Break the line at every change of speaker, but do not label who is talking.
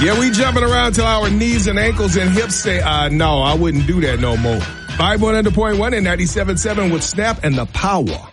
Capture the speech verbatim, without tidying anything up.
Yeah, we jumping around till our knees and ankles and hips say, uh, no, I wouldn't do that no more. five one hundred point one and ninety-seven point seven with Snap and the power